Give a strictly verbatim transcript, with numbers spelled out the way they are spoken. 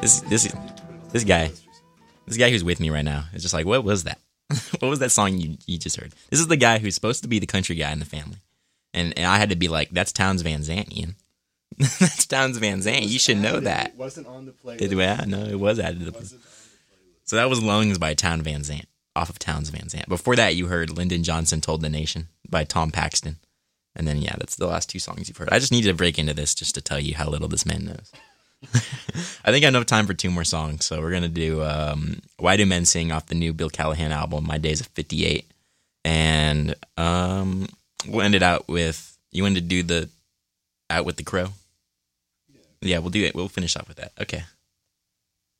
This this this guy, this guy who's with me right now is just like, what was that? What was that song you you just heard? This is the guy who's supposed to be the country guy in the family, and and I had to be like, that's Townes Van Zandt, Ian. That's Townes Van Zandt. You should know that. It wasn't on the playlist. It, yeah, no, it was added to the playlist. So that was Lungs by Townes Van Zandt, off of Townes Van Zandt. Before that, you heard Lyndon Johnson Told the Nation by Tom Paxton. And then, yeah, that's the last two songs you've heard. I just needed to break into this just to tell you how little this man knows. I think I have enough time for two more songs. So we're going to do um, Why Do Men Sing off the new Bill Callahan album, My Days of fifty-eight. And um, we'll end it out with, you wanted to do the Out with the Crow? Yeah, we'll do it. We'll finish off with that. Okay.